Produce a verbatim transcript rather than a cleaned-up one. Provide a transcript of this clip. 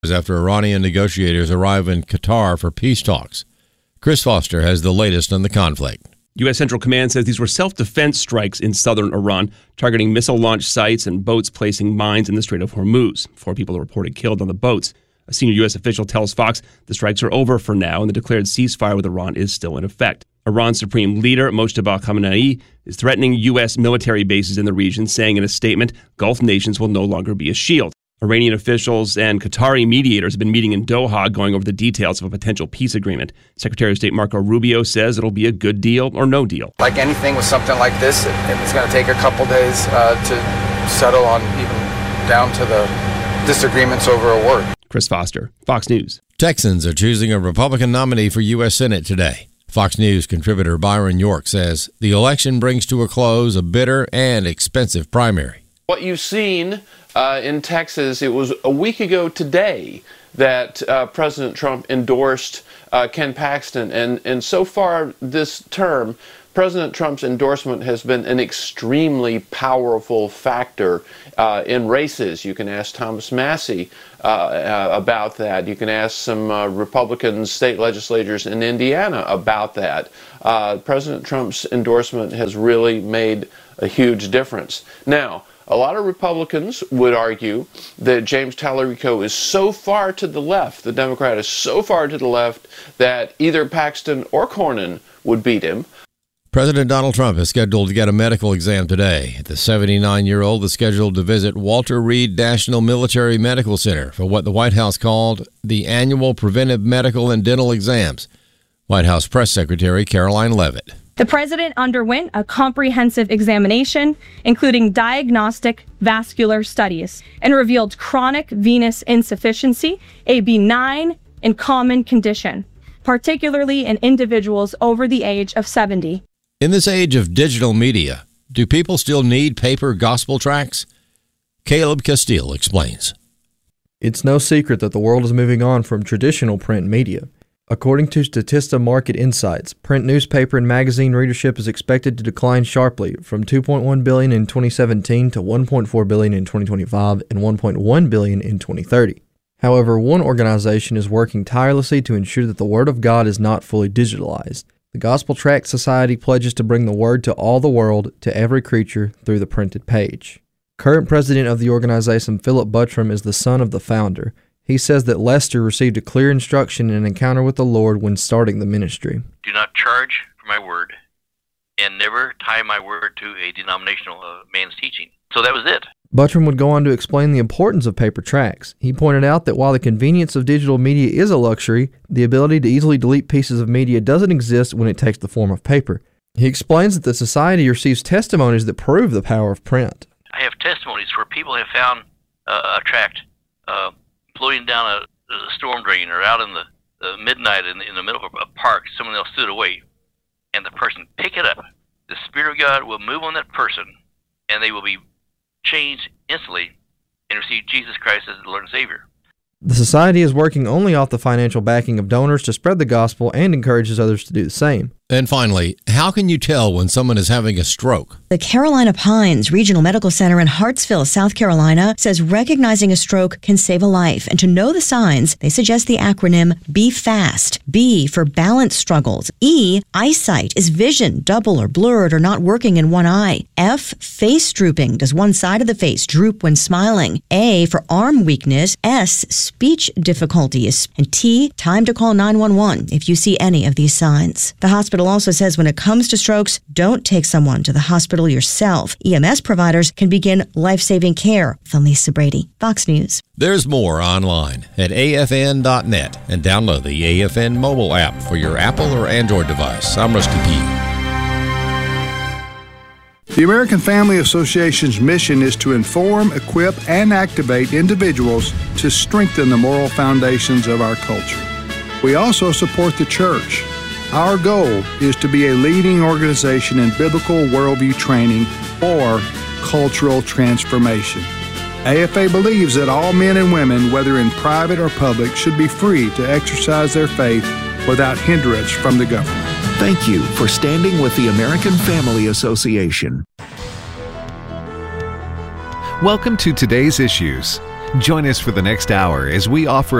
after Iranian negotiators arrive in Qatar for peace talks. Chris Foster has the latest on the conflict. U S. Central Command says these were self-defense strikes in southern Iran, targeting missile launch sites and boats placing mines in the Strait of Hormuz. Four people are reported killed on the boats. A senior U S official tells Fox the strikes are over for now and the declared ceasefire with Iran is still in effect. Iran's supreme leader, Mojtaba Khamenei, is threatening U S military bases in the region, saying in a statement, Gulf nations will no longer be a shield. Iranian officials and Qatari mediators have been meeting in Doha, going over the details of a potential peace agreement. Secretary of State Marco Rubio says it'll be a good deal or no deal. Like anything with something like this, it, it's going to take a couple days uh, to settle on, even down to the disagreements over a word. Chris Foster, Fox News. Texans are choosing a Republican nominee for U S. Senate today. Fox News contributor Byron York says the election brings to a close a bitter and expensive primary. What you've seen uh, in Texas, it was a week ago today that uh, President Trump endorsed uh, Ken Paxton. And, and so far this term, President Trump's endorsement has been an extremely powerful factor uh, in races. You can ask Thomas Massie uh, uh, about that. You can ask some uh, Republican state legislators in Indiana about that. Uh, President Trump's endorsement has really made a huge difference. Now, a lot of Republicans would argue that James Tallarico is so far to the left, the Democrat is so far to the left, that either Paxton or Cornyn would beat him. President Donald Trump is scheduled to get a medical exam today. The seventy-nine-year-old is scheduled to visit Walter Reed National Military Medical Center for what the White House called the annual preventive medical and dental exams. White House Press Secretary Caroline Leavitt. The president underwent a comprehensive examination, including diagnostic vascular studies, and revealed chronic venous insufficiency, a benign and common condition, particularly in individuals over the age of seventy. In this age of digital media, do people still need paper gospel tracts? Caleb Castile explains. It's no secret that the world is moving on from traditional print media. According to Statista Market Insights, print newspaper and magazine readership is expected to decline sharply from two point one billion in twenty seventeen to one point four billion in twenty twenty-five and one point one billion in twenty thirty. However, one organization is working tirelessly to ensure that the Word of God is not fully digitalized. The Gospel Tract Society pledges to bring the Word to all the world, to every creature, through the printed page. Current president of the organization, Philip Buttram, is the son of the founder. He says that Lester received a clear instruction and encounter with the Lord when starting the ministry. Do not charge for my word, and never tie my word to a denominational uh, man's teaching. So that was it. Buttram would go on to explain the importance of paper tracts. He pointed out that while the convenience of digital media is a luxury, the ability to easily delete pieces of media doesn't exist when it takes the form of paper. He explains that the society receives testimonies that prove the power of print. I have testimonies where people have found uh, a tract uh, floating down a, a storm drain or out in the uh, midnight in the, in the middle of a park. Someone else threw it away, and the person pick it up. The Spirit of God will move on that person, and they will be changed instantly and receive Jesus Christ as the Lord and Savior. The society is working only off the financial backing of donors to spread the gospel and encourages others to do the same. And finally, how can you tell when someone is having a stroke? The Carolina Pines Regional Medical Center in Hartsville, South Carolina, says recognizing a stroke can save a life. And to know the signs, they suggest the acronym B FAST. B for balance struggles. E, eyesight. Is vision double or blurred or not working in one eye? F, face drooping. Does one side of the face droop when smiling? A for arm weakness. S, speech difficulties. And T, time to call nine one one if you see any of these signs. The hospital also says when it comes to strokes, don't take someone to the hospital yourself. E M S providers can begin life-saving care. From Lisa Brady, Fox News. There's more online at A F N dot net and download the A F N mobile app for your Apple or Android device. I'm Rusty P. The American Family Association's mission is to inform, equip, and activate individuals to strengthen the moral foundations of our culture. We also support the church. Our goal is to be a leading organization in biblical worldview training for cultural transformation. A F A believes that all men and women, whether in private or public, should be free to exercise their faith without hindrance from the government. Thank you for standing with the American Family Association. Welcome to Today's Issues. Join us for the next hour as we offer